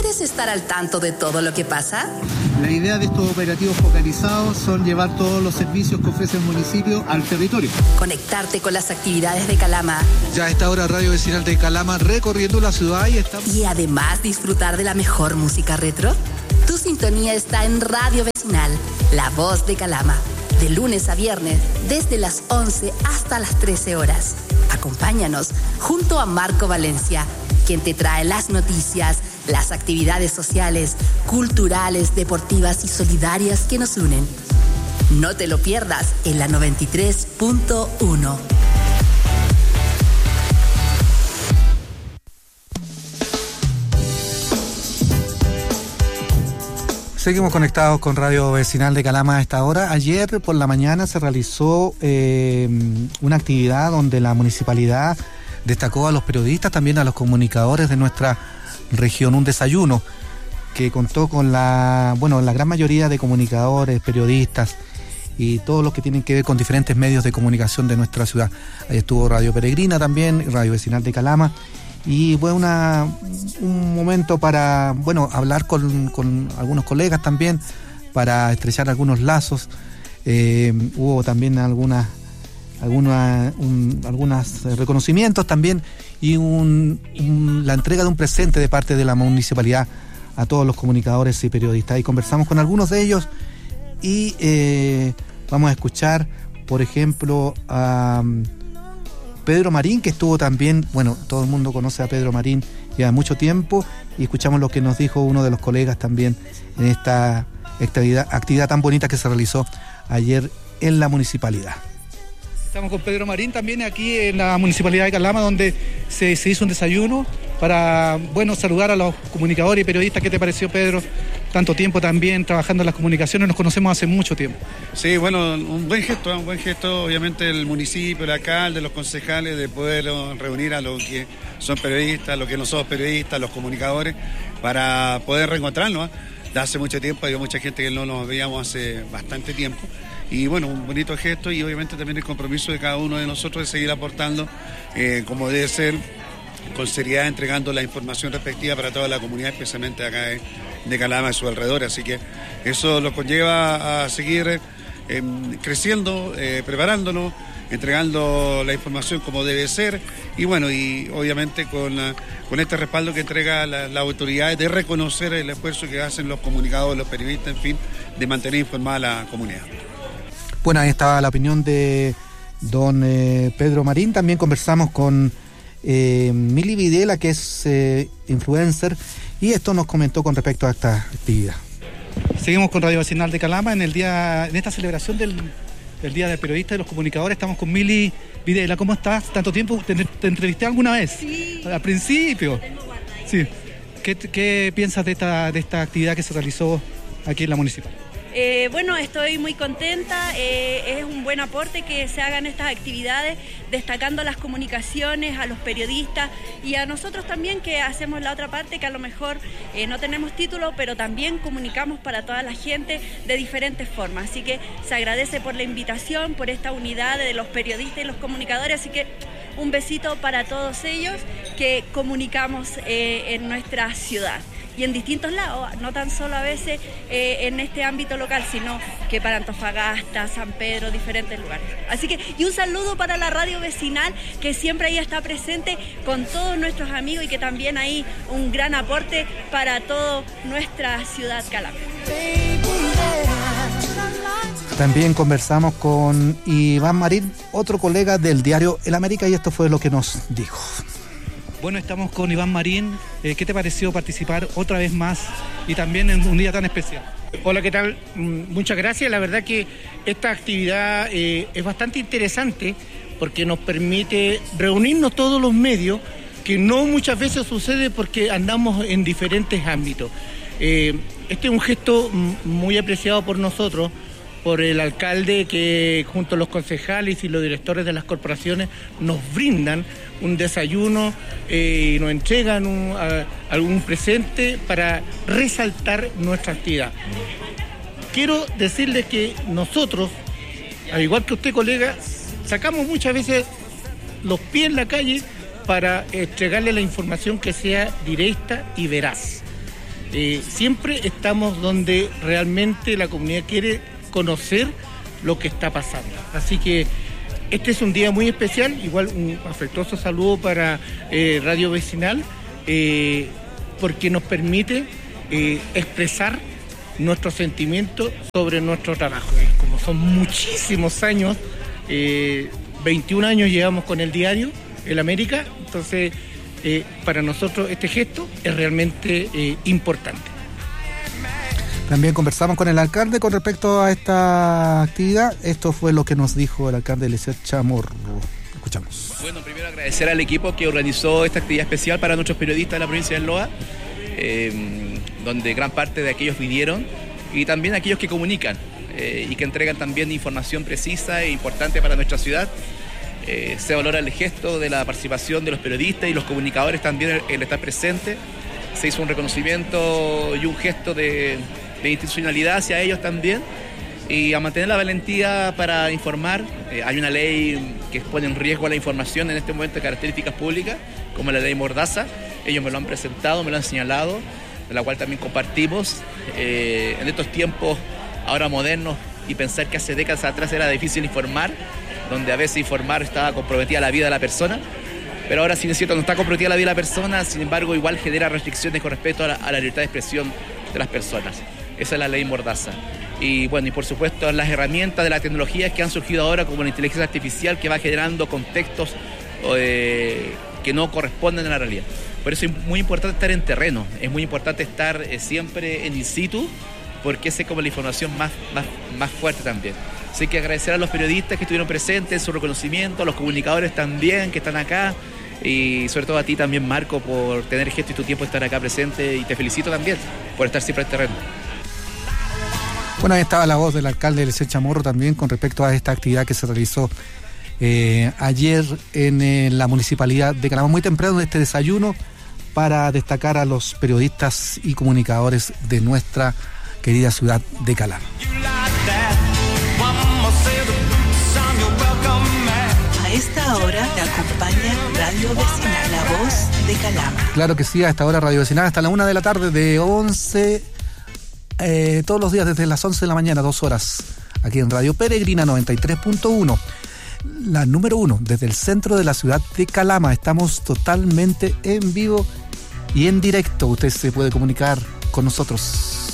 ¿Quieres estar al tanto de todo lo que pasa? La idea de estos operativos focalizados son llevar todos los servicios que ofrece el municipio al territorio. Conectarte con las actividades de Calama. Ya a esta hora Radio Vecinal de Calama recorriendo la ciudad y además disfrutar de la mejor música retro. Tu sintonía está en Radio Vecinal, la voz de Calama. De lunes a viernes, desde las 11 hasta las 13 horas. Acompáñanos junto a Marco Valencia, quien te trae las noticias, las actividades sociales, culturales, deportivas y solidarias que nos unen. No te lo pierdas en la 93.1. Seguimos conectados con Radio Vecinal de Calama a esta hora. Ayer por la mañana se realizó una actividad donde la municipalidad destacó a los periodistas, también a los comunicadores de nuestra región, un desayuno que contó con la gran mayoría de comunicadores, periodistas y todos los que tienen que ver con diferentes medios de comunicación de nuestra ciudad. Ahí estuvo Radio Peregrina también, Radio Vecinal de Calama. Y fue un momento para hablar con algunos colegas también, para estrechar algunos lazos. Hubo también algunos reconocimientos también y la entrega de un presente de parte de la municipalidad a todos los comunicadores y periodistas. Y conversamos con algunos de ellos y vamos a escuchar, por ejemplo, a Pedro Marín, que estuvo también, todo el mundo conoce a Pedro Marín, lleva mucho tiempo, y escuchamos lo que nos dijo uno de los colegas también en esta actividad tan bonita que se realizó ayer en la municipalidad. Estamos con Pedro Marín también aquí en la Municipalidad de Calama, donde se hizo un desayuno para, saludar a los comunicadores y periodistas. ¿Qué te pareció, Pedro? Tanto tiempo también trabajando en las comunicaciones, nos conocemos hace mucho tiempo. Sí, un buen gesto, obviamente, el municipio, el alcalde, los concejales, de poder reunir a los que son periodistas, los que no somos periodistas, los comunicadores, para poder reencontrarnos. De hace mucho tiempo, había mucha gente que no nos veíamos hace bastante tiempo. Y un bonito gesto, y obviamente también el compromiso de cada uno de nosotros de seguir aportando, como debe ser, con seriedad, entregando la información respectiva para toda la comunidad, especialmente acá de Calama y sus alrededores. Así que eso nos conlleva a seguir creciendo, preparándonos, entregando la información como debe ser, y obviamente con este respaldo que entrega la autoridad de reconocer el esfuerzo que hacen los comunicadores, los periodistas, en fin, de mantener informada a la comunidad. Bueno, ahí estaba la opinión de don Pedro Marín. También conversamos con Mili Videla, que es influencer, y esto nos comentó con respecto a esta actividad. Seguimos con Radio Vecinal de Calama en esta celebración del Día del Periodista y los Comunicadores. Estamos con Mili Videla. ¿Cómo estás? ¿Tanto tiempo? ¿Te entrevisté alguna vez? Sí. Al principio. Sí. ¿Qué piensas de esta actividad que se realizó aquí en la municipal? Estoy muy contenta, es un buen aporte que se hagan estas actividades, destacando las comunicaciones, a los periodistas y a nosotros también, que hacemos la otra parte, que a lo mejor no tenemos título, pero también comunicamos para toda la gente de diferentes formas. Así que se agradece por la invitación, por esta unidad de los periodistas y los comunicadores, así que un besito para todos ellos que comunicamos en nuestra ciudad. Y en distintos lados, no tan solo a veces en este ámbito local, sino que para Antofagasta, San Pedro, diferentes lugares. Así que, y un saludo para la Radio Vecinal, que siempre ahí está presente con todos nuestros amigos, y que también hay un gran aporte para toda nuestra ciudad Calama. También conversamos con Iván Marín, otro colega del diario El América, y esto fue lo que nos dijo. Bueno, estamos con Iván Marín. ¿Qué te pareció participar otra vez más y también en un día tan especial? Hola, ¿qué tal? Muchas gracias. La verdad que esta actividad es bastante interesante porque nos permite reunirnos todos los medios, que no muchas veces sucede porque andamos en diferentes ámbitos. Este es un gesto muy apreciado por nosotros, por el alcalde, que junto a los concejales y los directores de las corporaciones nos brindan un desayuno y nos entregan algún presente para resaltar nuestra actividad. Quiero decirles que nosotros, al igual que usted, colega, sacamos muchas veces los pies en la calle para entregarle la información que sea directa y veraz. siempre estamos donde realmente la comunidad quiere conocer lo que está pasando. Así que este es un día muy especial, igual un afectuoso saludo para Radio Vecinal, porque nos permite expresar nuestros sentimientos sobre nuestro trabajo. Como son muchísimos años, 21 años llevamos con el diario El América, entonces para nosotros este gesto es realmente importante. También conversamos con el alcalde con respecto a esta actividad. Esto fue lo que nos dijo el alcalde Eliezer Chamorro. Escuchamos. Bueno, primero agradecer al equipo que organizó esta actividad especial para nuestros periodistas de la provincia de Loa, donde gran parte de aquellos vinieron, y también aquellos que comunican y que entregan también información precisa e importante para nuestra ciudad. Se valora el gesto de la participación de los periodistas y los comunicadores también, el estar presente. Se hizo un reconocimiento y un gesto de institucionalidad hacia ellos también, y a mantener la valentía para informar. Hay una ley que pone en riesgo la información en este momento de características públicas, como la ley Mordaza. Ellos me lo han presentado, me lo han señalado, de la cual también compartimos. En estos tiempos ahora modernos, y pensar que hace décadas atrás era difícil informar, donde a veces informar estaba comprometida la vida de la persona, pero ahora, si es cierto, no está comprometida la vida de la persona, sin embargo igual genera restricciones con respecto a la libertad de expresión de las personas. Esa es la ley Mordaza. Y bueno, y por supuesto las herramientas de la tecnología que han surgido ahora, como la inteligencia artificial, que va generando contextos que no corresponden a la realidad. Por eso es muy importante estar en terreno, es muy importante estar siempre en in situ, porque esa es como la información más fuerte también. Así que agradecer a los periodistas que estuvieron presentes, en su reconocimiento, a los comunicadores también que están acá, y sobre todo a ti también, Marco, por tener el gesto y tu tiempo de estar acá presente, y te felicito también por estar siempre en terreno. Bueno, ahí estaba la voz del alcalde Eliezer Chamorro también con respecto a esta actividad que se realizó ayer en la municipalidad de Calama, muy temprano, en este desayuno para destacar a los periodistas y comunicadores de nuestra querida ciudad de Calama. A esta hora te acompaña Radio Vecinal, la voz de Calama. Claro que sí, a esta hora Radio Vecinal hasta la 1 de la tarde, de 11, todos los días desde las 11 de la mañana, 2 horas, aquí en Radio Peregrina 93.1, la número 1, desde el centro de la ciudad de Calama. Estamos totalmente en vivo y en directo. Usted se puede comunicar con nosotros.